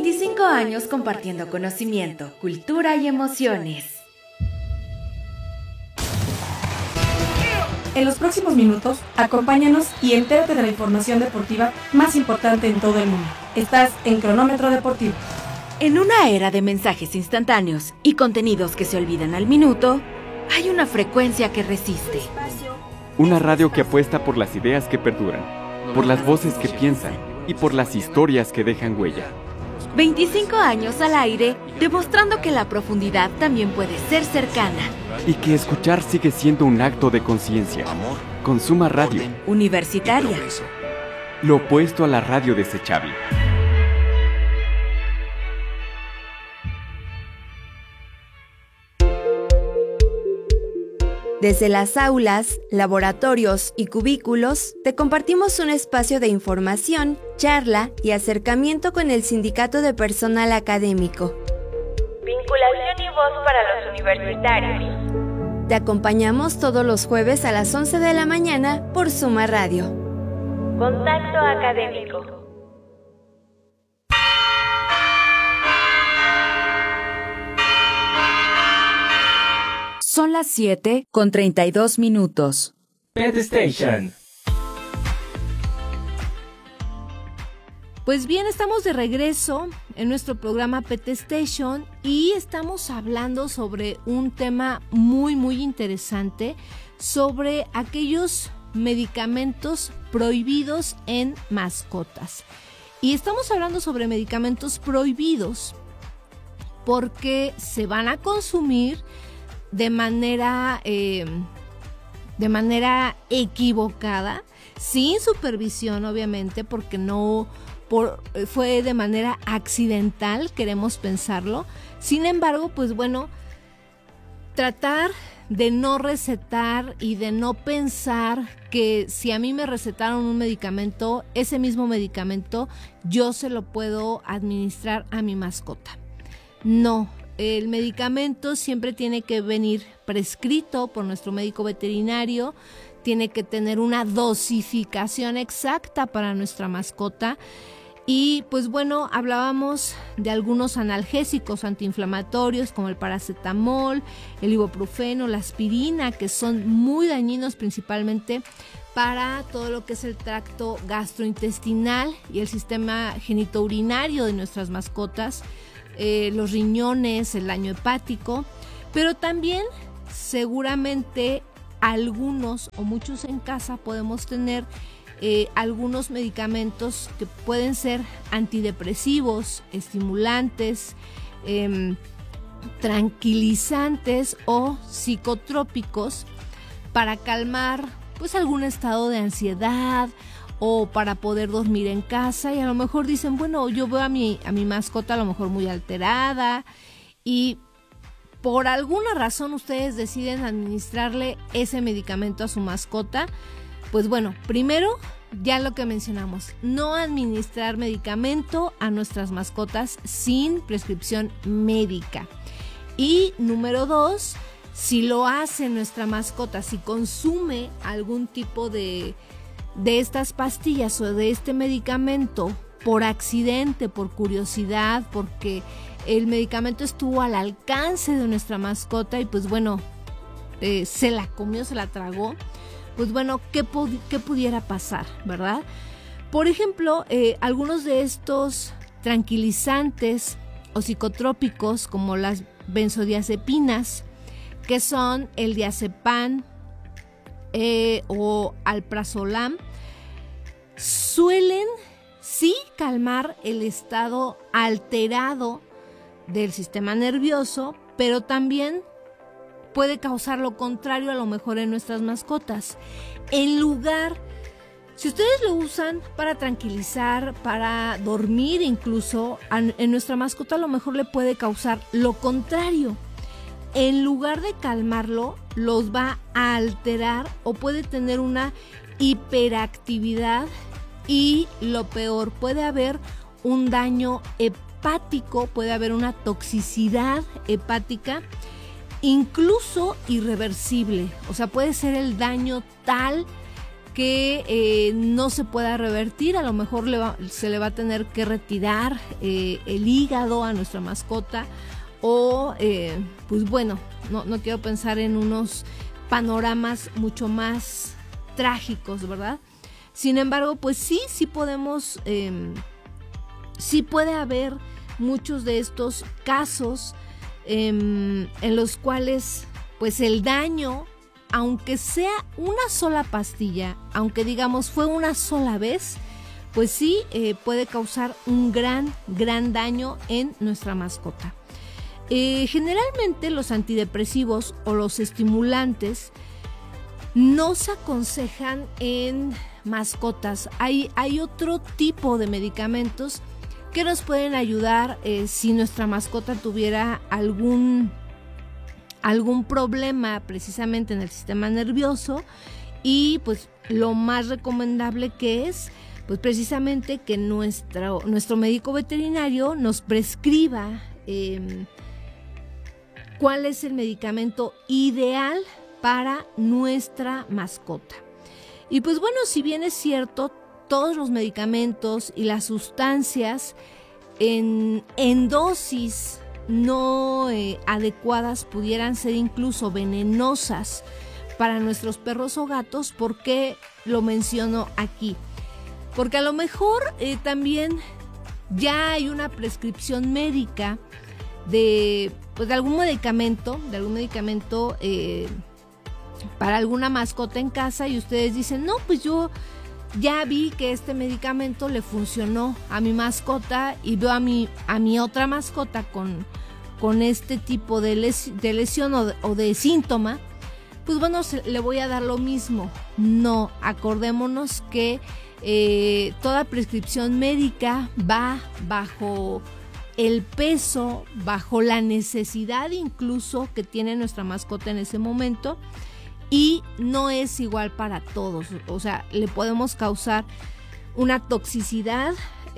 25 años compartiendo conocimiento, cultura y emociones. En los próximos minutos, acompáñanos y entérate de la información deportiva más importante en todo el mundo. Estás en Cronómetro Deportivo. En una era de mensajes instantáneos y contenidos que se olvidan al minuto, hay una frecuencia que resiste. Una radio que apuesta por las ideas que perduran, por las voces que piensan y por las historias que dejan huella. 25 años al aire, demostrando que la profundidad también puede ser cercana. Y que escuchar sigue siendo un acto de conciencia. Consuma radio. Universitaria. Lo opuesto a la radio desechable. Desde las aulas, laboratorios y cubículos, te compartimos un espacio de información, charla y acercamiento con el Sindicato de Personal Académico. Vinculación y voz para los universitarios. Te acompañamos todos los jueves a las 11 de la mañana por Suma Radio. Contacto académico. Son las 7:32. Pet Station. Pues bien, estamos de regreso en nuestro programa Pet Station y estamos hablando sobre un tema muy interesante, sobre aquellos medicamentos prohibidos en mascotas. Y estamos hablando sobre medicamentos prohibidos porque se van a consumir de manera equivocada, sin supervisión obviamente, porque fue de manera accidental, queremos pensarlo. Sin embargo, pues bueno, tratar de no recetar y de no pensar que si a mí me recetaron un medicamento, ese mismo medicamento yo se lo puedo administrar a mi mascota. No. El medicamento siempre tiene que venir prescrito por nuestro médico veterinario, tiene que tener una dosificación exacta para nuestra mascota. Y pues bueno, hablábamos de algunos analgésicos antiinflamatorios como el paracetamol, el ibuprofeno, la aspirina, que son muy dañinos principalmente para todo lo que es el tracto gastrointestinal y el sistema genitourinario de nuestras mascotas. Los riñones, el daño hepático, pero también seguramente algunos o muchos en casa podemos tener algunos medicamentos que pueden ser antidepresivos, estimulantes, tranquilizantes o psicotrópicos para calmar pues algún estado de ansiedad o para poder dormir en casa. Y a lo mejor dicen, bueno, yo veo a mi mascota a lo mejor muy alterada y por alguna razón ustedes deciden administrarle ese medicamento a su mascota. Pues bueno, primero, ya lo que mencionamos, no administrar medicamento a nuestras mascotas sin prescripción médica. Y número 2, si lo hace nuestra mascota, si consume algún tipo de estas pastillas o de este medicamento por accidente, por curiosidad, porque el medicamento estuvo al alcance de nuestra mascota y pues bueno, se la comió, se la tragó, pues bueno, ¿qué pudiera pasar, verdad? Por ejemplo, algunos de estos tranquilizantes o psicotrópicos como las benzodiazepinas, que son el diazepam o alprazolam, suelen sí calmar el estado alterado del sistema nervioso, pero también puede causar lo contrario a lo mejor en nuestras mascotas. En lugar, si ustedes lo usan para tranquilizar, para dormir incluso, en nuestra mascota a lo mejor le puede causar lo contrario. En lugar de calmarlo, los va a alterar o puede tener una hiperactividad y lo peor, puede haber un daño hepático, puede haber una toxicidad hepática, incluso irreversible. O sea, puede ser el daño tal que no se pueda revertir. A lo mejor se le va a tener que retirar el hígado a nuestra mascota, o pues bueno, no quiero pensar en unos panoramas mucho más trágicos, ¿verdad? Sin embargo, pues sí podemos, sí puede haber muchos de estos casos en los cuales pues el daño, aunque sea una sola pastilla, aunque digamos fue una sola vez, pues sí puede causar un gran daño en nuestra mascota. Generalmente los antidepresivos o los estimulantes no se aconsejan en mascotas. Hay otro tipo de medicamentos que nos pueden ayudar si nuestra mascota tuviera algún problema precisamente en el sistema nervioso, y pues lo más recomendable que es pues precisamente que nuestro médico veterinario nos prescriba cuál es el medicamento ideal para nuestra mascota. Y pues bueno, si bien es cierto, todos los medicamentos y las sustancias en dosis no adecuadas pudieran ser incluso venenosas para nuestros perros o gatos. ¿Por qué lo menciono aquí? Porque a lo mejor también ya hay una prescripción médica de algún medicamento para alguna mascota en casa, y ustedes dicen, no, pues yo ya vi que este medicamento le funcionó a mi mascota y veo a mi otra mascota con este tipo de lesión o de síntoma, pues bueno, le voy a dar lo mismo. No, acordémonos que toda prescripción médica va bajo el peso, bajo la necesidad incluso que tiene nuestra mascota en ese momento, y no es igual para todos. O sea, le podemos causar una toxicidad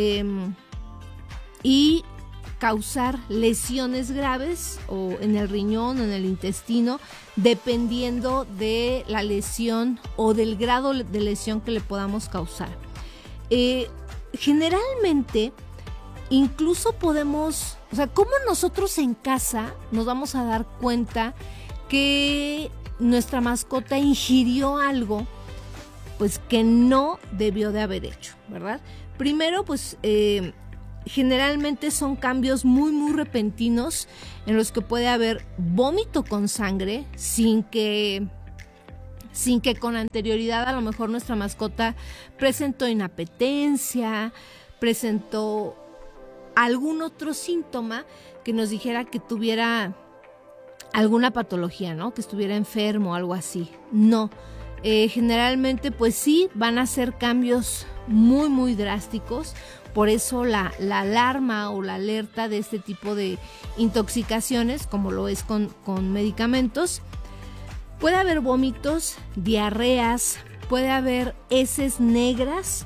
y causar lesiones graves o en el riñón o en el intestino, dependiendo de la lesión o del grado de lesión que le podamos causar. Generalmente, incluso podemos, o sea, ¿cómo nosotros en casa nos vamos a dar cuenta que nuestra mascota ingirió algo pues que no debió de haber hecho, ¿verdad? Primero, pues generalmente son cambios muy repentinos en los que puede haber vómito con sangre sin que con anterioridad a lo mejor nuestra mascota presentó inapetencia, presentó algún otro síntoma que nos dijera que tuviera alguna patología, ¿no? Que estuviera enfermo o algo así. No, generalmente pues sí van a ser cambios muy drásticos. Por eso la alarma o la alerta de este tipo de intoxicaciones, como lo es con medicamentos. Puede haber vómitos, diarreas, puede haber heces negras.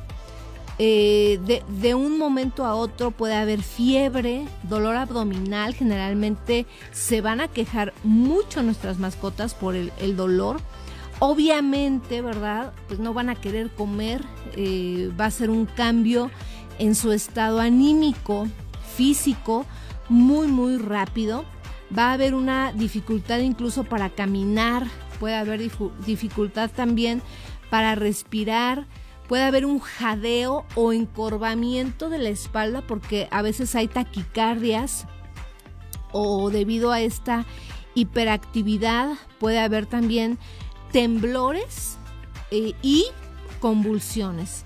De un momento a otro puede haber fiebre, dolor abdominal. Generalmente se van a quejar mucho nuestras mascotas por el dolor. Obviamente, ¿verdad? Pues no van a querer comer. Va a ser un cambio en su estado anímico, físico, muy rápido. Va a haber una dificultad incluso para caminar. Puede haber dificultad también para respirar. Puede haber un jadeo o encorvamiento de la espalda, porque a veces hay taquicardias, o debido a esta hiperactividad puede haber también temblores y convulsiones.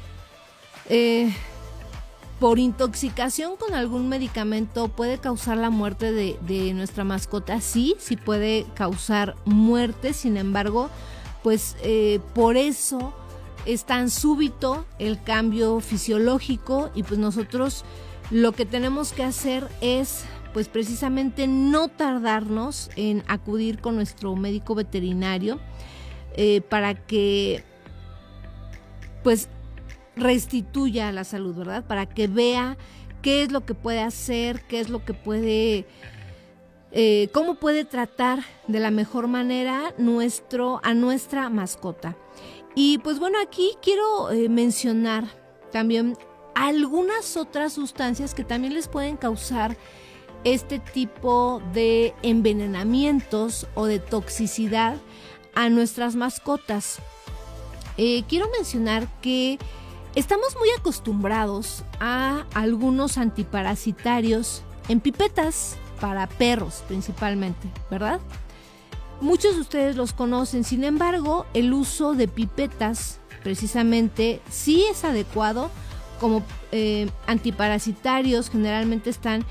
Por intoxicación con algún medicamento puede causar la muerte de nuestra mascota. Sí puede causar muerte. Sin embargo, pues por eso es tan súbito el cambio fisiológico, y pues nosotros lo que tenemos que hacer es pues precisamente no tardarnos en acudir con nuestro médico veterinario para que pues restituya la salud, ¿verdad? Para que vea qué es lo que puede hacer, qué es lo que puede, cómo puede tratar de la mejor manera a nuestra mascota. Y pues bueno, aquí quiero mencionar también algunas otras sustancias que también les pueden causar este tipo de envenenamientos o de toxicidad a nuestras mascotas. Quiero mencionar que estamos muy acostumbrados a algunos antiparasitarios en pipetas para perros principalmente, ¿verdad? Muchos de ustedes los conocen, sin embargo, el uso de pipetas precisamente sí es adecuado como antiparasitarios. Generalmente están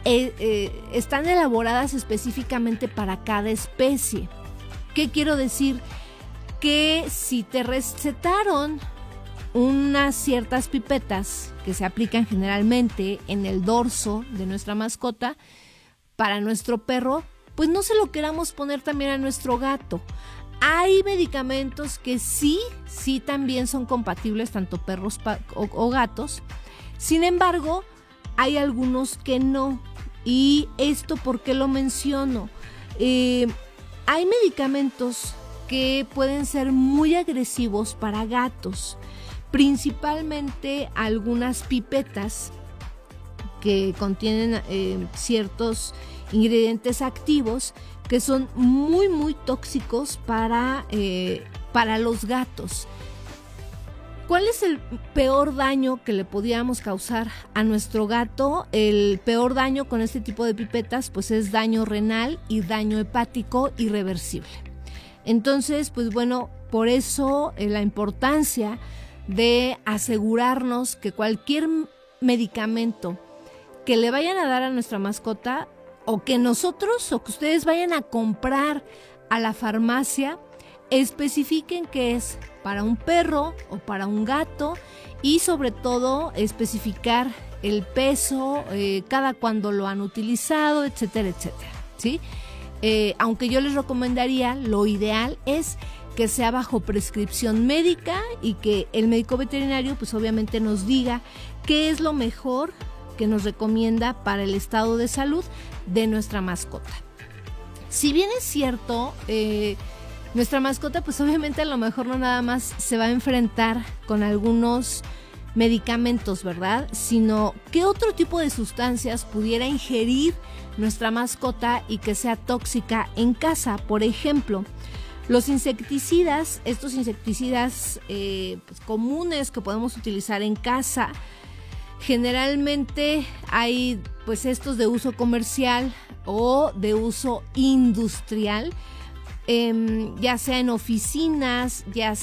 elaboradas específicamente para cada especie. ¿Qué quiero decir? Que si te recetaron unas ciertas pipetas que se aplican generalmente en el dorso de nuestra mascota para nuestro perro, pues no se lo queramos poner también a nuestro gato. Hay medicamentos que sí también son compatibles, tanto perros o gatos. Sin embargo, hay algunos que no. ¿Y esto por qué lo menciono? Hay medicamentos que pueden ser muy agresivos para gatos, principalmente algunas pipetas que contienen ciertos ingredientes activos que son muy tóxicos para los gatos. ¿Cuál es el peor daño que le podríamos causar a nuestro gato? El peor daño con este tipo de pipetas pues es daño renal y daño hepático irreversible. Entonces, pues bueno, por eso la importancia de asegurarnos que cualquier medicamento que le vayan a dar a nuestra mascota o que nosotros o que ustedes vayan a comprar a la farmacia especifiquen que es para un perro o para un gato y sobre todo especificar el peso, cada cuándo lo han utilizado, etcétera, etcétera, ¿sí? Aunque yo les recomendaría, lo ideal es que sea bajo prescripción médica y que el médico veterinario pues obviamente nos diga qué es lo mejor que nos recomienda para el estado de salud de nuestra mascota. Si bien es cierto, nuestra mascota pues obviamente a lo mejor no nada más se va a enfrentar con algunos medicamentos, ¿verdad? Sino qué otro tipo de sustancias pudiera ingerir nuestra mascota y que sea tóxica en casa. Por ejemplo, los insecticidas, estos insecticidas pues comunes que podemos utilizar en casa. Generalmente hay pues estos de uso comercial o de uso industrial, ya sea en oficinas, ya